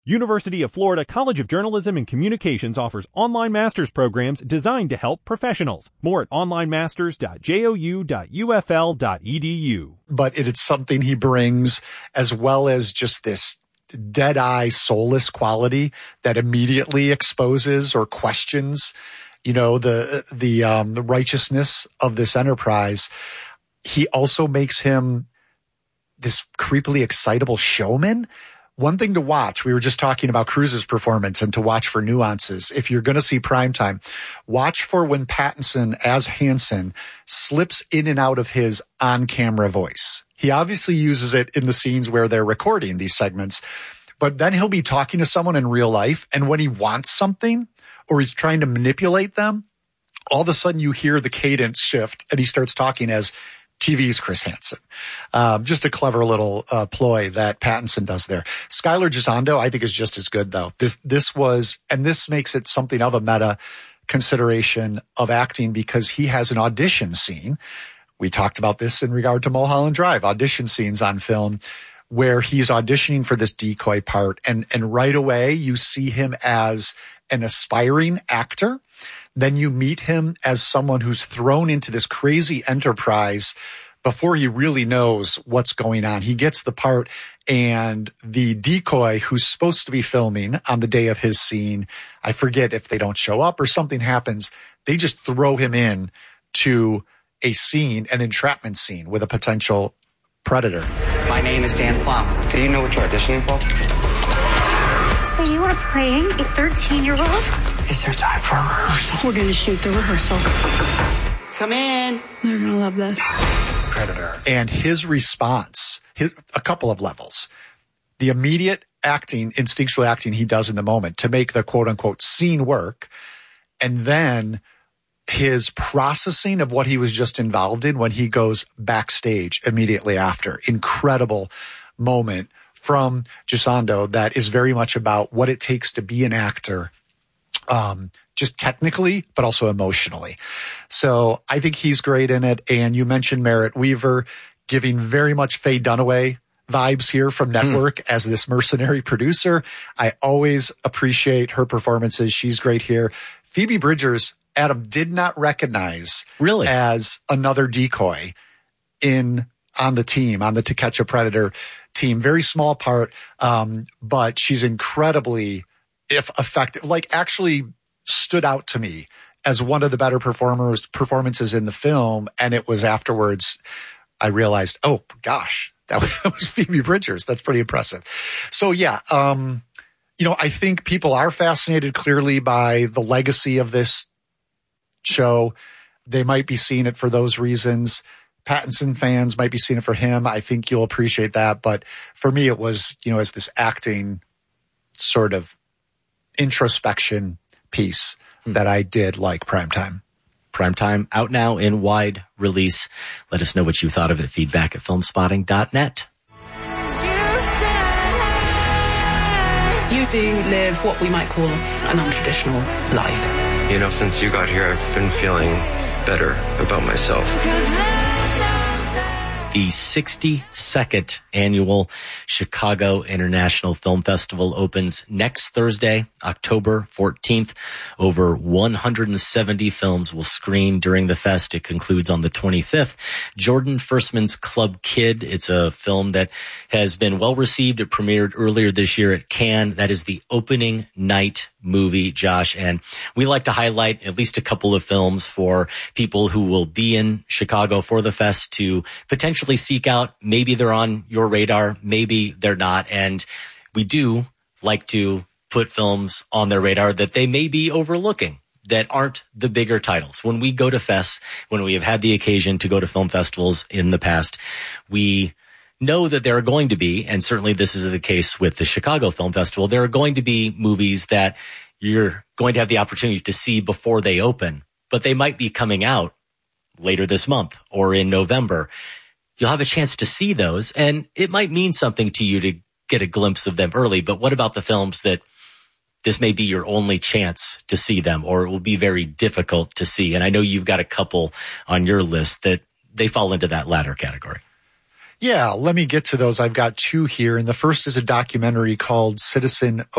University of Florida College of Journalism and Communications offers online master's programs designed to help professionals. More at onlinemasters.jou.ufl.edu. But it is something he brings, as well as just this dead-eye, soulless quality that immediately exposes or questions, the righteousness of this enterprise. He also makes him this creepily excitable showman. One thing to watch, we were just talking about Cruise's performance and to watch for nuances. If you're going to see Primetime, watch for when Pattinson as Hansen slips in and out of his on-camera voice. He obviously uses it in the scenes where they're recording these segments, but then he'll be talking to someone in real life, and when he wants something or he's trying to manipulate them, all of a sudden you hear the cadence shift and he starts talking as TV's Chris Hansen. Just a clever little ploy that Pattinson does there. Skylar Gisondo, I think, is just as good, though. This makes it something of a meta consideration of acting because he has an audition scene. We talked about this in regard to Mulholland Drive, audition scenes on film where he's auditioning for this decoy part. And right away you see him as an aspiring actor. Then you meet him as someone who's thrown into this crazy enterprise before he really knows what's going on. He gets the part, and the decoy who's supposed to be filming on the day of his scene, I forget if they don't show up or something happens, they just throw him in to a scene, an entrapment scene with a potential predator. My name is Dan Plum. Do you know what you're auditioning for? So you are playing a 13-year-old? Is there time for a rehearsal? We're going to shoot the rehearsal. Come in. They're going to love this. Predator. And his response, a couple of levels. The immediate acting, instinctual acting he does in the moment to make the quote-unquote scene work, and then his processing of what he was just involved in when he goes backstage immediately after. Incredible moment from Gisondo that is very much about what it takes to be an actor, just technically, but also emotionally. So I think he's great in it. And you mentioned Merritt Weaver giving very much Faye Dunaway vibes here from Network as this mercenary producer. I always appreciate her performances. She's great here. Phoebe Bridgers, Adam, did not recognize really as another decoy on the team, on the To Catch a Predator team. Very small part, but she's incredibly effective, actually stood out to me as one of the better performances in the film. And it was afterwards I realized, oh gosh, that was Phoebe Bridgers. That's pretty impressive. So yeah, I think people are fascinated clearly by the legacy of this show. They might be seeing it for those reasons. Pattinson fans might be seeing it for him. I think you'll appreciate that. But for me, it was, as this acting sort of introspection piece that I did like Primetime. Primetime out now in wide release. Let us know what you thought of it. Feedback at filmspotting.net. You do live what we might call a non-traditional life. Since you got here, I've been feeling better about myself. The 62nd annual Chicago International Film Festival opens next Thursday, October 14th. Over 170 films will screen during the fest. It concludes on the 25th. Jordan Firstman's Club Kid. It's a film that has been well received. It premiered earlier this year at Cannes. That is the opening night movie, Josh. And we like to highlight at least a couple of films for people who will be in Chicago for the fest to potentially seek out. Maybe they're on your radar, maybe they're not. And we do like to put films on their radar that they may be overlooking, that aren't the bigger titles. When we go to fests, when we have had the occasion to go to film festivals in the past, we know that there are going to be, and certainly this is the case with the Chicago Film Festival, there are going to be movies that you're going to have the opportunity to see before they open, but they might be coming out later this month or in November. You'll have a chance to see those, and it might mean something to you to get a glimpse of them early. But what about the films that this may be your only chance to see them, or it will be very difficult to see? And I know you've got a couple on your list that they fall into that latter category. Yeah, let me get to those. I've got two here. And the first is a documentary called Citizen